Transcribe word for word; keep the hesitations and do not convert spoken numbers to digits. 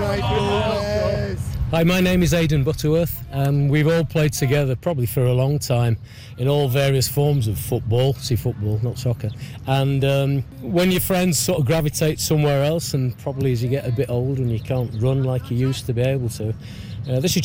Hi, my name is Aidan Butterworth. Um, we've all played together probably for a long time in all various forms of football, see football, not soccer. And um, when your friends sort of gravitate somewhere else, and probably as you get a bit older and you can't run like you used to be able to, uh, this is